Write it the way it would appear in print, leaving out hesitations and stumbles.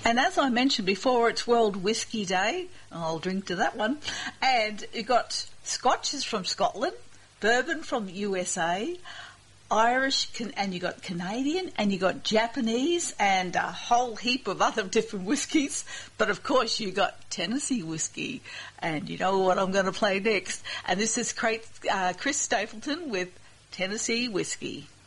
And as I mentioned before, it's World Whisky Day. I'll drink to that one. And you've got Scotch is from Scotland, bourbon from the USA, Irish, and you got Canadian, and you got Japanese, and a whole heap of other different whiskies. But of course, you got Tennessee whiskey, and you know what I'm going to play next. And this is Chris Stapleton with Tennessee whiskey.